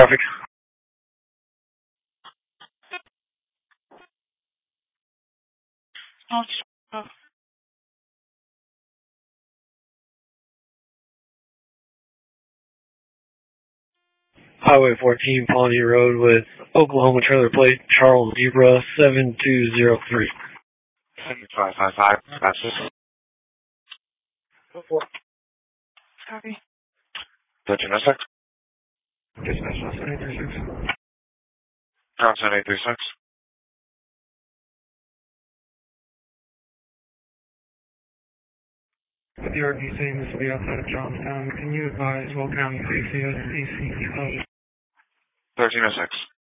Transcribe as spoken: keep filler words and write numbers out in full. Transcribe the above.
Traffic. Oh, Highway fourteen, Pawnee Road with Oklahoma trailer plate, Charles Zebra seven two zero three. five five five, that's it. Go for it. Copy. thirteen oh six. Dispatch, eight three six. Johnson eight three six. With the R P saying this will be outside of Johnstown, can you advise Will County Safety as A C code? thirteen oh six.